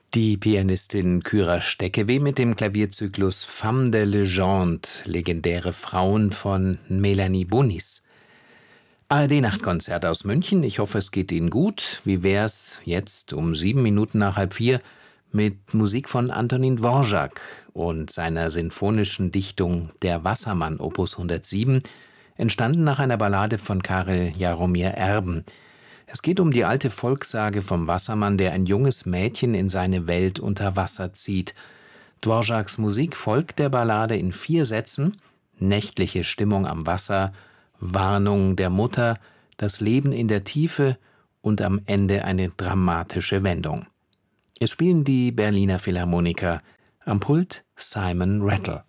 Die Pianistin Kyra Steckeweh mit dem Klavierzyklus Femmes de Légende, legendäre Frauen von Melanie Bonis. ARD-Nachtkonzert aus München. Ich hoffe, es geht Ihnen gut. Wie wär's jetzt um 7 Minuten nach 3:30 mit Musik von Antonín Dvořák und seiner sinfonischen Dichtung Der Wassermann, Opus 107, entstanden nach einer Ballade von Karel Jaromír Erben. Es geht um die alte Volkssage vom Wassermann, der ein junges Mädchen in seine Welt unter Wasser zieht. Dvořáks Musik folgt der Ballade in 4 Sätzen: nächtliche Stimmung am Wasser, Warnung der Mutter, das Leben in der Tiefe und am Ende eine dramatische Wendung. Es spielen die Berliner Philharmoniker, am Pult Simon Rattle.